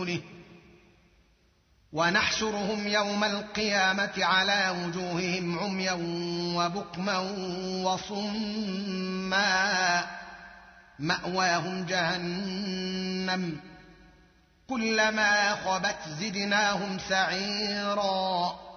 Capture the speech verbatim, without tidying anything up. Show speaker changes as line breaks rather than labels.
دونه ونحشرهم يوم القيامة على وجوههم عميا وبكما وصما مأواهم جهنم كلما خبت زدناهم سعيرا